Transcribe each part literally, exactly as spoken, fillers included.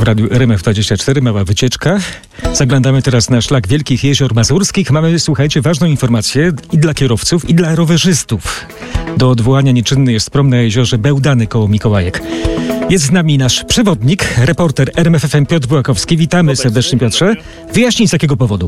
radiu R M F dwadzieścia cztery, mała wycieczka. Zaglądamy teraz na szlak Wielkich Jezior Mazurskich. Mamy, słuchajcie, ważną informację i dla kierowców, i dla rowerzystów. Do odwołania nieczynny jest prom na jeziorze Bełdany koło Mikołajek. Jest z nami nasz przewodnik, reporter R M F F M Piotr Bułakowski. Witamy serdecznie, Piotrze. Wyjaśnij, z jakiego powodu.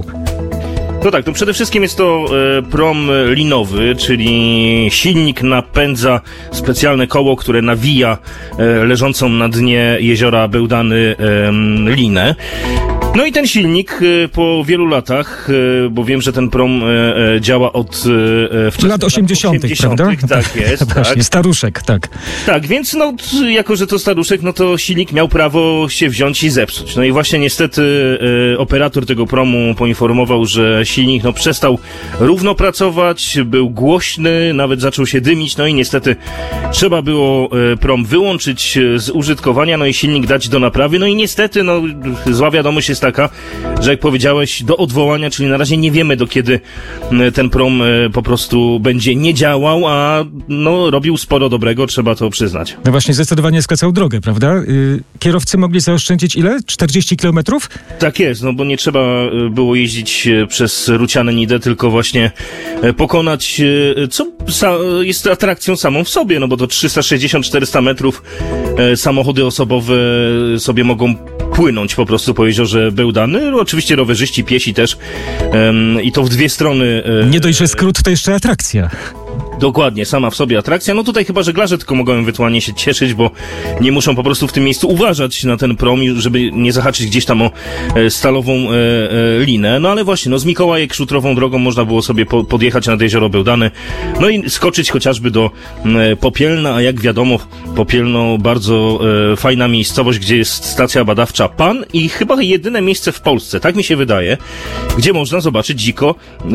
No tak, to przede wszystkim jest to e, prom linowy, czyli silnik napędza specjalne koło, które nawija e, leżącą na dnie jeziora Bełdany e, linę. No i ten silnik e, po wielu latach, e, bo wiem, że ten prom e, e, działa od e, lat osiemdziesiątych, prawda? Tak jest, Właśnie, tak. Staruszek, tak. Tak, więc no, t, jako że to staruszek, no to silnik miał prawo się wziąć i zepsuć. No i właśnie niestety e, operator tego promu poinformował, że silnik no przestał równo pracować, był głośny, nawet zaczął się dymić, no i niestety trzeba było e, prom wyłączyć z użytkowania, no i silnik dać do naprawy, no i niestety, no zła wiadomość jest taka, że jak powiedziałeś, do odwołania, czyli na razie nie wiemy, do kiedy ten prom po prostu będzie nie działał, a no robił sporo dobrego, trzeba to przyznać. No właśnie, zdecydowanie skracał drogę, prawda? Yy, kierowcy mogli zaoszczędzić ile? czterdzieści kilometrów? Tak jest, no bo nie trzeba było jeździć przez Ruciane Nidę, tylko właśnie pokonać, co jest atrakcją samą w sobie, no bo to trzysta sześćdziesiąt do czterystu metrów samochody osobowe sobie mogą płynąć po prostu po jeziorze Bełdany. Oczywiście rowerzyści, piesi też. Um, I to w dwie strony. Um, Nie dość, że skrót, to jeszcze atrakcja. Dokładnie, sama w sobie atrakcja. No tutaj chyba żeglarze tylko mogą ewentualnie się cieszyć, bo nie muszą po prostu w tym miejscu uważać na ten prom, żeby nie zahaczyć gdzieś tam o e, stalową e, e, linę. No ale właśnie, no z Mikołajek szutrową drogą można było sobie po, podjechać nad jezioro Bełdany, no i skoczyć chociażby do e, Popielna, a jak wiadomo, Popielno bardzo e, fajna miejscowość, gdzie jest stacja badawcza Pan i chyba jedyne miejsce w Polsce, tak mi się wydaje, gdzie można zobaczyć dziko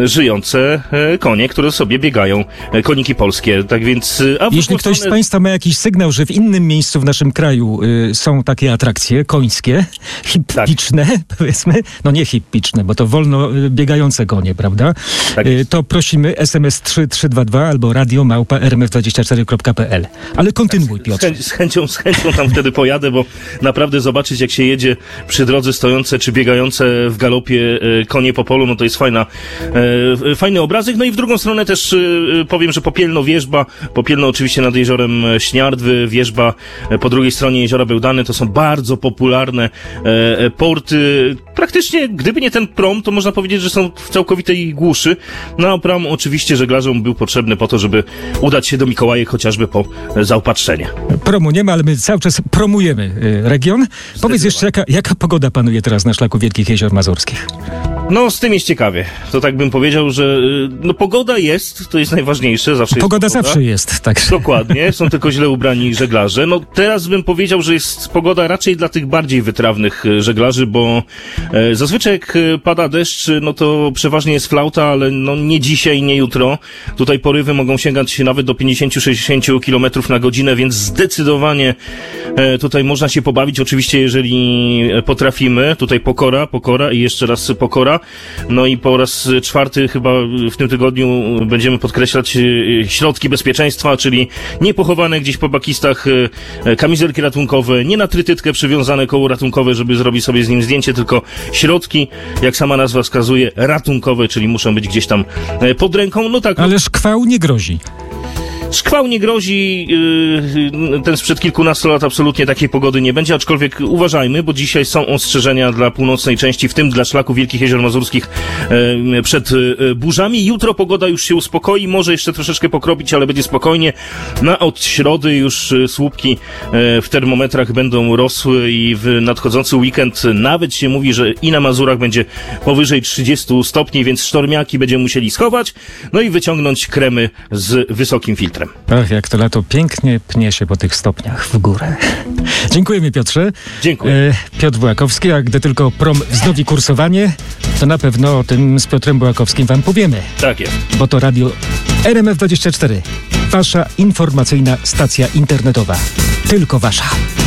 żyjące e, konie, które sobie biegają, e, koniki polskie, tak więc... A Jeśli ktoś z Państwa ma jakiś sygnał, że w innym miejscu w naszym kraju y, są takie atrakcje końskie, hippiczne, tak. powiedzmy, no nie hippiczne, bo to wolno y, biegające konie, prawda? Tak y, to prosimy S M S trzy trzy dwa dwa albo radio małpa r m f dwadzieścia cztery kropka p l. Ale kontynuuj, Piotr. Z, chę- z, chęcią, z chęcią tam wtedy pojadę, bo naprawdę zobaczyć, jak się jedzie przy drodze stojące czy biegające w galopie y, konie po polu, no to jest fajna, y, fajny obrazek. No i w drugą stronę też y, powiem, że Popielno wieżba, Popielno oczywiście nad jeziorem Śniardwy, wieżba po drugiej stronie jeziora Bełdany, to są bardzo popularne e, porty. Praktycznie, gdyby nie ten prom, to można powiedzieć, że są w całkowitej głuszy. No a prom oczywiście żeglarzom był potrzebny po to, żeby udać się do Mikołajek chociażby po zaopatrzenie. Promu nie ma, ale my cały czas promujemy y, region. Powiedz jeszcze, jaka, jaka pogoda panuje teraz na szlaku Wielkich Jezior Mazurskich? No, z tym jest ciekawie. To tak bym powiedział, że no pogoda jest, to jest najważniejsze. Zawsze pogoda, jest pogoda zawsze jest, tak. Dokładnie, są tylko źle ubrani żeglarze. No teraz bym powiedział, że jest pogoda raczej dla tych bardziej wytrawnych żeglarzy, bo e, zazwyczaj jak pada deszcz, no to przeważnie jest flauta, ale no nie dzisiaj, nie jutro. Tutaj porywy mogą sięgać nawet do pięćdziesiąt do sześćdziesięciu kilometrów na godzinę, więc zdecydowanie e, tutaj można się pobawić, oczywiście jeżeli potrafimy. Tutaj pokora, pokora i jeszcze raz pokora. No i po raz czwarty chyba w tym tygodniu będziemy podkreślać środki bezpieczeństwa, czyli nie pochowane gdzieś po bakistach kamizelki ratunkowe, nie na trytytkę przywiązane koło ratunkowe, żeby zrobić sobie z nim zdjęcie, tylko środki, jak sama nazwa wskazuje, ratunkowe, czyli muszą być gdzieś tam pod ręką. No tak. Ale szkwał nie grozi. Szkwał nie grozi, ten sprzed kilkunastu lat absolutnie takiej pogody nie będzie, aczkolwiek uważajmy, bo dzisiaj są ostrzeżenia dla północnej części, w tym dla szlaku Wielkich Jezior Mazurskich przed burzami. Jutro pogoda już się uspokoi, może jeszcze troszeczkę pokropić, ale będzie spokojnie. Na od środy już słupki w termometrach będą rosły i w nadchodzący weekend nawet się mówi, że i na Mazurach będzie powyżej trzydziestu stopni, więc sztormiaki będziemy musieli schować, no i wyciągnąć kremy z wysokim filtrem. Ach, jak to lato pięknie pnie się po tych stopniach w górę. Dziękujemy, Piotrze. Dziękuję. E, Piotr Bułakowski, a gdy tylko prom wznowi kursowanie, to na pewno o tym z Piotrem Bułakowskim wam powiemy. Tak jest. Bo to radio R M F dwadzieścia cztery. Wasza informacyjna stacja internetowa. Tylko wasza.